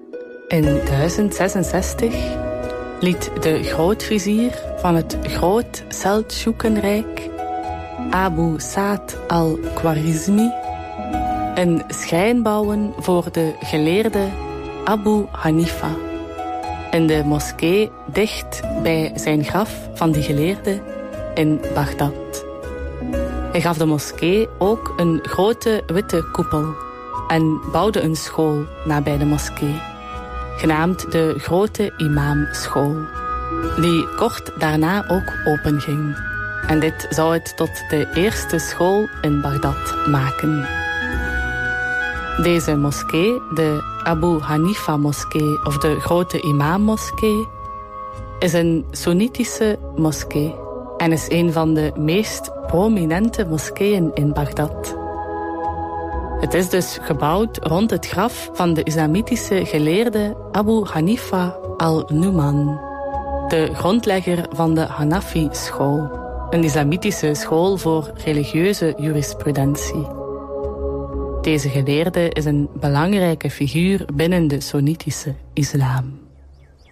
In 1066 liet de grootvizier van het Groot Seldsjoekenrijk, Abu Sa'd al-Khwarizmi, een schrijn bouwen voor de geleerde Abu Hanifa in de moskee dicht bij zijn graf van die geleerde in Bagdad. Hij gaf de moskee ook een grote witte koepel en bouwde een school nabij de moskee, genaamd de Grote Imamschool, die kort daarna ook openging. En dit zou het tot de eerste school in Bagdad maken. Deze moskee, de Abu Hanifa moskee of de Grote Imam moskee, is een Soenitische moskee en is een van de meest prominente moskeeën in Bagdad. Het is dus gebouwd rond het graf van de islamitische geleerde Abu Hanifa al-Nu'man, de grondlegger van de Hanafi-school, een islamitische school voor religieuze jurisprudentie. Deze geleerde is een belangrijke figuur binnen de Soenitische islam.